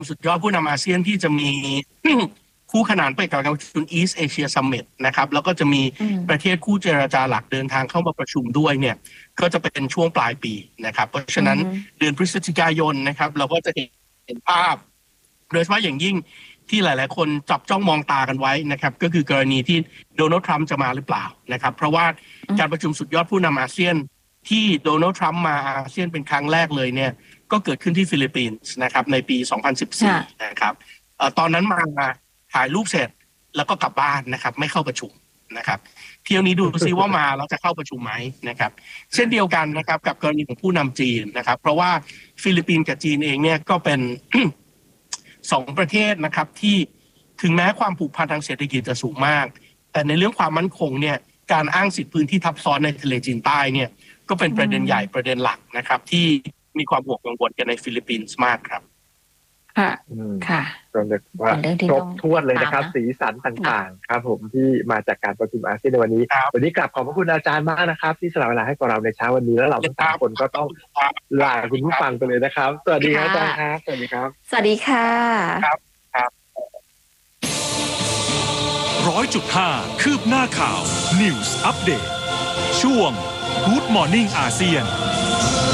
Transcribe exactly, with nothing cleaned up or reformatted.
สุดยอดผู้นำอาเซียนที่จะมี คู่ขนานไปกับการประชุม East Asia Summit นะครับแล้วก็จะมีประเทศคู่เจรจาหลักเดินทางเข้ามาประชุมด้วยเนี่ยก็จะเป็นช่วงปลายปีนะครับเพราะฉะนั้นเดือนพฤศจิกายนนะครับเราก็จะเห็นภาพโดยเฉพาะอย่างยิ่งที่หลายๆคนจับจ้องมองตากันไว้นะครับก็คือกรณีที่โดนัลด์ทรัมป์จะมาหรือเปล่านะครับเพราะว่าการประชุมสุดยอดผู้นำอาเซียนที่โดนัลด์ทรัมป์มาอาเซียนเป็นครั้งแรกเลยเนี่ยก็เกิดขึ้นที่ฟิลิปปินส์นะครับในปีสองพันสิบสี่นะครับตอนนั้นมาถ่ายรูปเสร็จแล้วก็กลับบ้านนะครับไม่เข้าประชุมนะครับเที่ยวนี้ดูซิว่ามาแล้วจะเข้าประชุมไหมนะครับเช่นเดียวกันนะครับกับกรณีของผู้นำจีนนะครับเพราะว่าฟิลิปปินส์กับจีนเองเนี่ยก็เป็น สองประเทศนะครับที่ถึงแม้ความผูกพันทางเศรษฐกิจจะสูงมากแต่ในเรื่องความมั่นคงเนี่ยการอ้างสิทธิพื้นที่ทับซ้อนในทะเลจีนใต้เนี่ยก็เป็นประเด็นใหญ่ประเด็นหลักนะครับที่มีความห่วงกังวลกันในฟิลิปปินส์มากครับค่ะค่ะก็เรียกว่าครบถ้วนเลยนะครับสีสันต่างๆครับผมที่มาจากการประชุมอาเซียนในวันนี้วันนี้กลับขอบพระคุณอาจารย์มากนะครับที่สละเวลาให้กับเราในเช้าวันนี้แล้วเราทั้งสามคนก็ต้องลาคุณผู้ฟังไปเลยนะครับสวัสดีครับอาจารย์ครับสวัสดีครับสวัสดีค่ะครับครับร้อยจุดห้าคืบหน้าข่าว News Update ช่วง Good Morning อาเซียน